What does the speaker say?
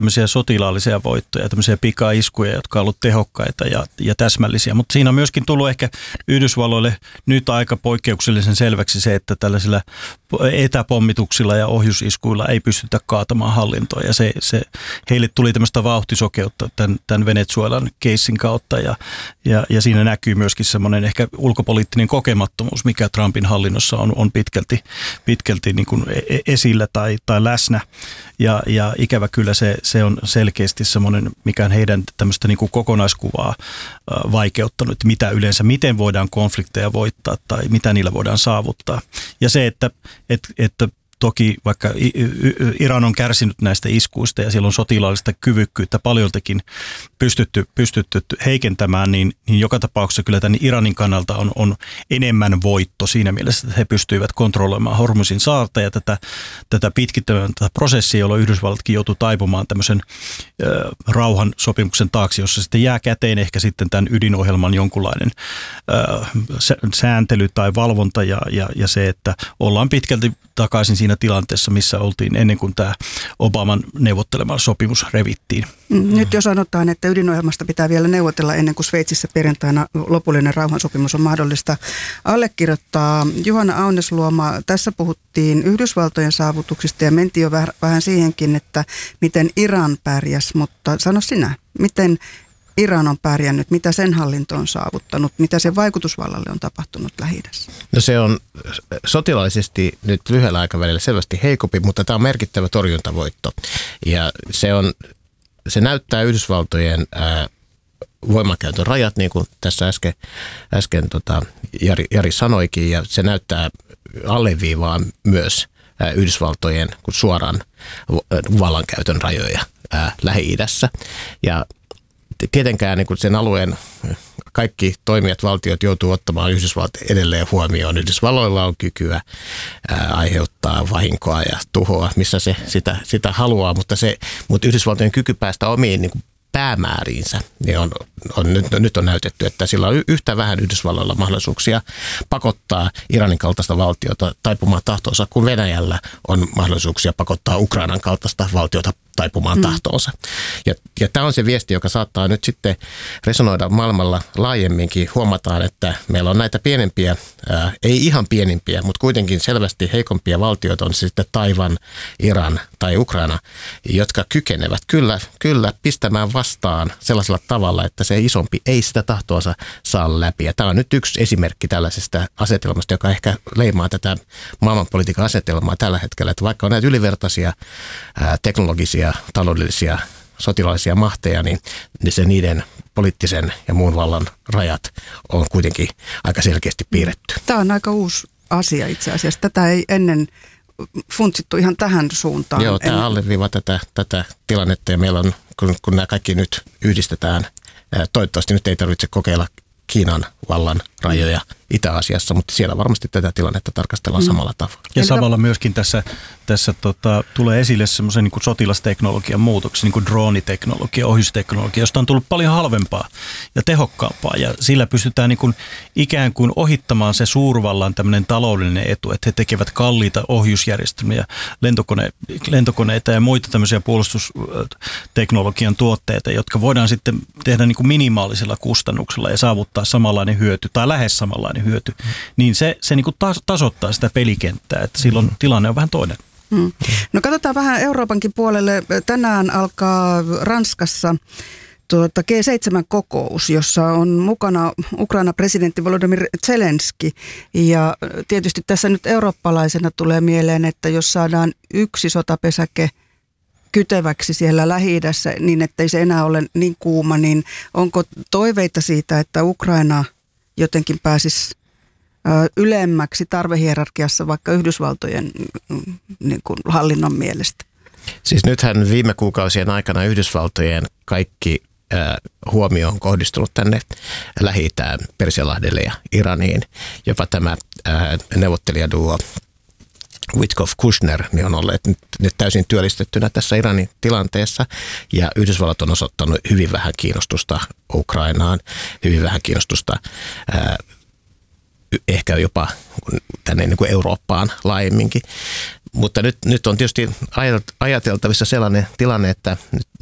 tämmöisiä sotilaallisia voittoja, tämmöisiä pikaiskuja, jotka on ollut tehokkaita ja täsmällisiä. Mutta siinä on myöskin tullut ehkä Yhdysvalloille nyt aika poikkeuksellisen selväksi se, että tällaisilla etäpommituksilla ja ohjusiskuilla ei pystytä kaatamaan hallintoa. Ja se heille tuli tämmöistä vauhtisokeutta tämän Venezuelan keissin kautta. Ja siinä näkyy myöskin semmoinen ehkä ulkopoliittinen kokemattomuus, mikä Trumpin hallinnossa on pitkälti niin kuin esillä tai läsnä. Ja ikävä kyllä se on selkeästi semmoinen, mikä on heidän tämmöistä niin kuin kokonaiskuvaa vaikeuttanut, miten voidaan konflikteja voittaa tai mitä niillä voidaan saavuttaa. Ja se, että toki vaikka Iran on kärsinyt näistä iskuista ja siellä on sotilaallista kyvykkyyttä paljoltakin pystytty heikentämään, niin joka tapauksessa kyllä tämän Iranin kannalta on enemmän voitto siinä mielessä, että he pystyivät kontrolloimaan Hormuzin saarta ja tätä pitkittävää prosessia, jolloin Yhdysvallatkin joutui taipumaan tämmöisen rauhansopimuksen taakse, jossa sitten jää käteen ehkä sitten tämän ydinohjelman jonkunlainen sääntely tai valvonta ja se, että ollaan pitkälti takaisin siinä tilanteessa, missä oltiin ennen kuin tämä Obaman neuvottelema sopimus revittiin. Nyt jo sanotaan, että ydinohjelmasta pitää vielä neuvotella ennen kuin Sveitsissä perjantaina lopullinen rauhansopimus on mahdollista allekirjoittaa. Juhana Aunesluoma, tässä puhuttiin Yhdysvaltojen saavutuksista ja mentiin jo vähän siihenkin, että miten Iran pärjäs, mutta sano sinä, miten Iran on pärjännyt, mitä sen hallinto on saavuttanut, mitä sen vaikutusvallalle on tapahtunut Lähi-idässä? No se on sotilaallisesti nyt lyhyellä aikavälillä selvästi heikompi, mutta tämä on merkittävä torjuntavoitto. Ja se näyttää Yhdysvaltojen voimankäytön rajat, niin kuin tässä äsken Jari sanoikin, ja se näyttää alleviivaa myös Yhdysvaltojen suoran vallankäytön rajoja Lähi-idässä. Ja tietenkään niin kuin sen alueen kaikki toimijat, valtiot joutuu ottamaan Yhdysvallat edelleen huomioon. Yhdysvalloilla on kykyä aiheuttaa vahinkoa ja tuhoa, missä se sitä haluaa, mutta Yhdysvaltojen kyky päästä omiin niin kuin päämääriinsä niin nyt on näytetty, että sillä on yhtä vähän Yhdysvalloilla mahdollisuuksia pakottaa Iranin kaltaista valtiota taipumaan tahtoonsa, kun Venäjällä on mahdollisuuksia pakottaa Ukrainan kaltaista valtiota taipumaan tahtoonsa. Ja tämä on se viesti, joka saattaa nyt sitten resonoida maailmalla laajemminkin. Huomataan, että meillä on näitä pienempiä, ei ihan pienimpiä, mutta kuitenkin selvästi heikompia valtioita, on se sitten Taiwan, Iran tai Ukraina, jotka kykenevät kyllä pistämään vastaan sellaisella tavalla, että se isompi ei sitä tahtoansa saa läpi. Ja tämä on nyt yksi esimerkki tällaisesta asetelmasta, joka ehkä leimaa tätä maailmanpolitiikan asetelmaa tällä hetkellä, että vaikka on näitä ylivertaisia teknologisia, taloudellisia, sotilaallisia mahteja, niin se niiden poliittisen ja muun vallan rajat on kuitenkin aika selkeästi piirretty. Tämä on aika uusi asia itse asiassa. Tätä ei ennen funtsittu ihan tähän suuntaan. Joo, tämä alleviivaa tätä tilannetta ja meillä on, kun nämä kaikki nyt yhdistetään, toivottavasti nyt ei tarvitse kokeilla Kiinan vallan rajoja Itä-Asiassa, mutta siellä varmasti tätä tilannetta tarkastellaan samalla tavalla. Ja samalla myöskin tässä tulee esille semmoisen niin kuin sotilasteknologian muutoksia, niin kuin drooniteknologia, ohjusteknologia, josta on tullut paljon halvempaa ja tehokkaampaa. Ja sillä pystytään niin kuin ikään kuin ohittamaan se suurvallan tämmöinen taloudellinen etu, että he tekevät kalliita ohjusjärjestelmiä, lentokoneita ja muita tämmöisiä puolustusteknologian tuotteita, jotka voidaan sitten tehdä niin kuin minimaalisella kustannuksella ja saavuttaa samanlainen hyöty tai lähes samanlainen hyöty, niin se niin kuin tasoittaa sitä pelikenttää, että silloin tilanne on vähän toinen. No katsotaan vähän Euroopankin puolelle. Tänään alkaa Ranskassa G7-kokous, jossa on mukana Ukraina presidentti Volodymyr Zelenski. Ja tietysti tässä nyt eurooppalaisena tulee mieleen, että jos saadaan yksi sotapesäke kyteväksi siellä Lähi-idässä niin, ettei se enää ole niin kuuma, niin onko toiveita siitä, että Ukraina jotenkin pääsisi ylemmäksi tarvehierarkiassa vaikka Yhdysvaltojen niin kuin hallinnon mielestä? Siis nythän viime kuukausien aikana Yhdysvaltojen kaikki huomio on kohdistunut tänne Lähi-itään, Persianlahdelle ja Iraniin. Jopa tämä neuvottelijaduo Witkoff-Kushner niin on olleet nyt täysin työllistettynä tässä Iranin tilanteessa ja Yhdysvallat on osoittanut hyvin vähän kiinnostusta Ukrainaan, hyvin vähän kiinnostusta ehkä jopa tänne niin kuin Eurooppaan laajemminkin. Mutta nyt on tietysti ajateltavissa sellainen tilanne, että nyt